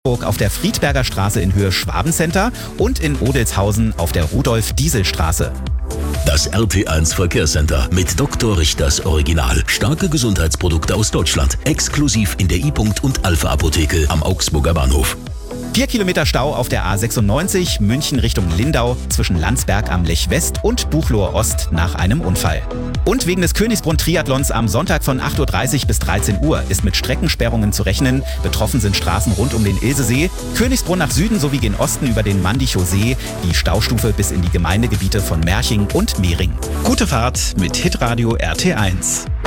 auf der Friedberger Straße in Höhe Schwabencenter und in Odelshausen auf der Rudolf-Diesel-Straße. Das RT1 Verkehrscenter mit Dr. Richters Original. Starke Gesundheitsprodukte aus Deutschland. Exklusiv in der I-Punkt und Alpha Apotheke am Augsburger Bahnhof. 4 Kilometer Stau auf der A96 München Richtung Lindau zwischen Landsberg am Lech West und Buchloe Ost nach einem Unfall. Und wegen des Königsbrunn-Triathlons am Sonntag von 8.30 Uhr bis 13 Uhr ist mit Streckensperrungen zu rechnen. Betroffen sind Straßen rund um den Ilsesee, Königsbrunn nach Süden sowie gen Osten über den Mandichow See, die Staustufe bis in die Gemeindegebiete von Merching und Mehring. Gute Fahrt mit Hitradio RT1.